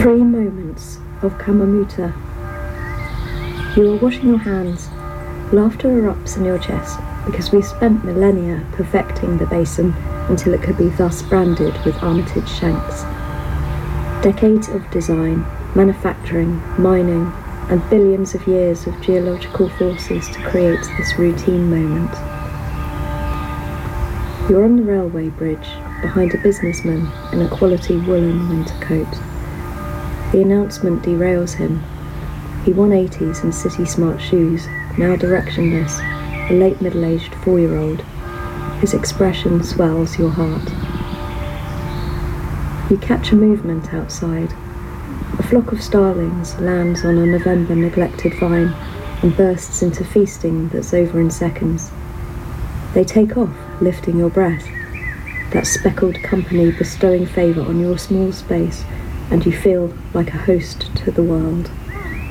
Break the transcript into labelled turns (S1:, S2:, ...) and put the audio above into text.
S1: 3 moments of Kamamuta. You are washing your hands. Laughter erupts in your chest because we spent millennia perfecting the basin until it could be thus branded with Armitage shanks. Decades of design, manufacturing, mining, and billions of years of geological forces to create this routine moment. You're on the railway bridge behind a businessman in a quality woolen winter coat. The announcement derails him. He 180s in city-smart shoes, now directionless, a late middle-aged 4-year-old. His expression swells your heart. You catch a movement outside. A flock of starlings lands on a November-neglected vine and bursts into feasting that's over in seconds. They take off, lifting your breath. That speckled company bestowing favour on your small space, and you feel like a host to the world.